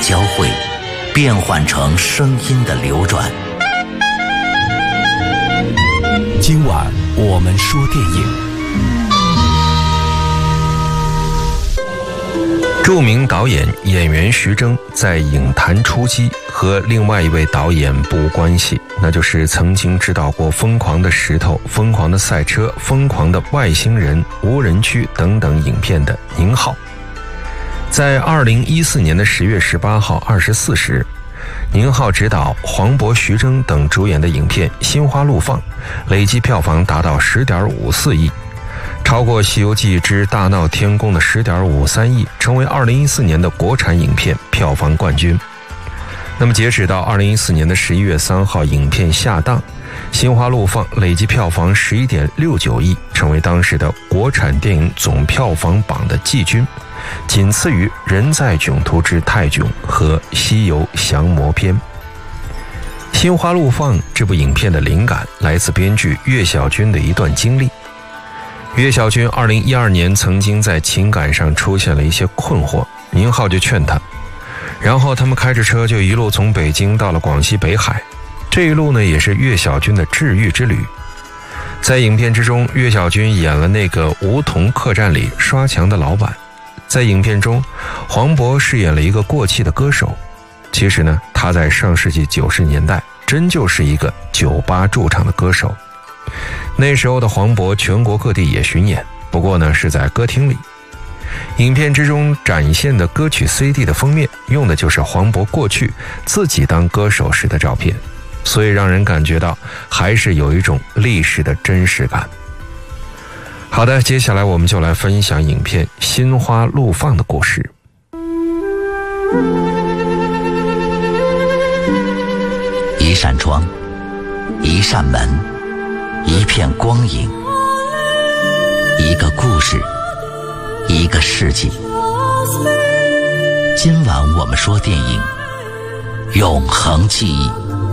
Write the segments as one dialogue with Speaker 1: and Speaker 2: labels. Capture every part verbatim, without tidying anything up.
Speaker 1: 交汇，变换成声音的流转。
Speaker 2: 今晚我们说电影。
Speaker 3: 著名导演演员徐峥在影坛出击，和另外一位导演不无关系，那就是曾经执导过《疯狂的石头》《疯狂的赛车》《疯狂的外星人》《无人区》等等影片的宁浩。在二零一四年的十月十八号二十四时，宁浩执导黄渤、徐峥等主演的影片《心花怒放》，累计票房达到 十点五四亿，超过《西游记之大闹天宫》的 十点五三亿，成为二零一四年的国产影片票房冠军。那么截止到二零一四年的十一月三号，影片下档，《心花怒放》累计票房 十一点六九亿，成为当时的国产电影总票房榜的季军，仅次于《人在囧途之泰囧》和《西游降魔篇》。《心花怒放》这部影片的灵感来自编剧岳小军的一段经历。岳小军二零一二年曾经在情感上出现了一些困惑，宁浩就劝他，然后他们开着车就一路从北京到了广西北海，这一路呢也是岳小军的治愈之旅。在影片之中，岳小军演了那个梧桐客栈里刷墙的老板。在影片中，黄渤饰演了一个过气的歌手，其实呢他在上世纪九十年代真就是一个酒吧驻唱的歌手。那时候的黄渤全国各地也巡演，不过呢是在歌厅里。影片之中展现的歌曲 C D 的封面用的就是黄渤过去自己当歌手时的照片，所以让人感觉到还是有一种历史的真实感。好的，接下来我们就来分享影片《心花怒放》的故事。
Speaker 1: 一扇窗，一扇门，一片光影，一个故事，一个世纪。今晚我们说电影《永恒记忆》。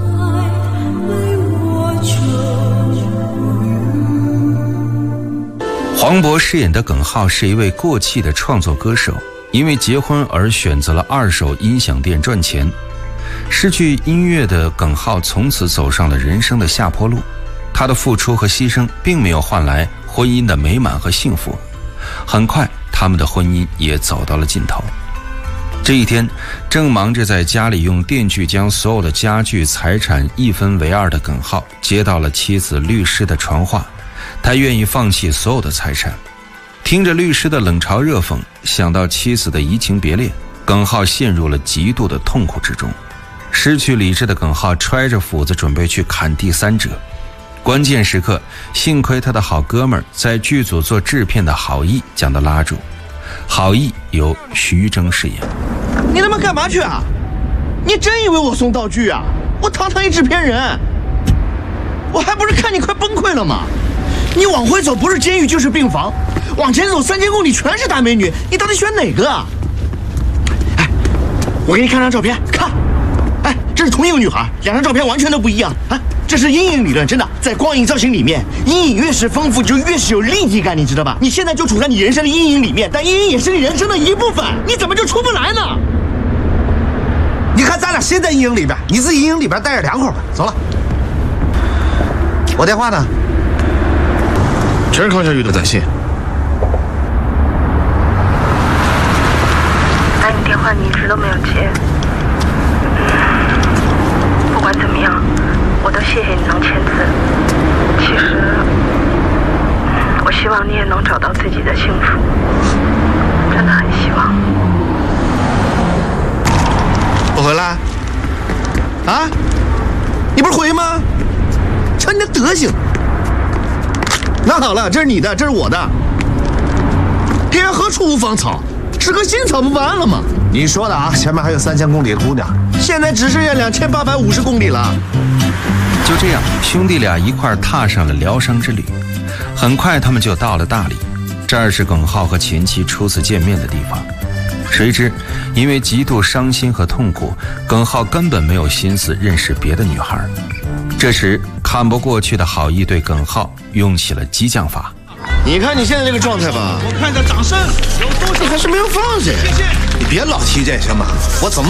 Speaker 4: 黄渤饰演的耿浩是一位过气的创作歌手，因为结婚而选择了二手音响店赚钱。失去音乐的耿浩从此走上了人生的下坡路，他的付出和牺牲并没有换来婚姻的美满和幸福，很快他们的婚姻也走到了尽头。这一天，正忙着在家里用电锯将所有的家具财产一分为二的耿浩接到了妻子律师的传话，他愿意放弃所有的财产。听着律师的冷嘲热讽，想到妻子的移情别恋，耿浩陷入了极度的痛苦之中。失去理智的耿浩揣着斧子准备去砍第三者，关键时刻幸亏他的好哥们儿在剧组做制片的郝毅将他拉住。郝毅由徐峥饰演。
Speaker 5: 你他妈干嘛去啊？你真以为我送道具啊？我堂堂一制片人，我还不是看你快崩溃了吗？你往回走不是监狱就是病房，往前走三千公里全是大美女，你到底选哪个啊？哎，我给你看张照片，看，哎，这是同一个女孩，两张照片完全都不一样啊！这是阴影理论，真的，在光影造型里面，阴影越是丰富，就越是有立体感，你知道吧？你现在就处在你人生的阴影里面，但阴影也是你人生的一部分，你怎么就出不来呢？
Speaker 6: 你看咱俩谁在阴影里边？你自己阴影里边待着两口吧。走了。我电话呢？
Speaker 5: 全是康小雨的短信。
Speaker 7: 打你电话你一直都没有接。不管怎么样，我都谢谢你能签字。其实，我希望你也能找到自己的幸福，真的很希望。
Speaker 5: 不回来？啊？你不是回吗？瞧你那德行！那好了，这是你的，这是我的。天何处无芳草，是棵新草不完了吗？
Speaker 6: 你说的啊，前面还有三千公里的姑娘，
Speaker 5: 现在只剩下两千八百五十公里了。
Speaker 4: 就这样，兄弟俩一块踏上了疗伤之旅。很快，他们就到了大理，这儿是耿浩和前妻初次见面的地方。谁知，因为极度伤心和痛苦，耿浩根本没有心思认识别的女孩。这时，看不过去的郝毅对耿浩用起了激将法。
Speaker 5: 你看你现在这个状态吧，
Speaker 8: 我看着掌声有多少，
Speaker 5: 你还是没有放下。
Speaker 8: 谢谢。
Speaker 6: 你别老提这些嘛，我怎么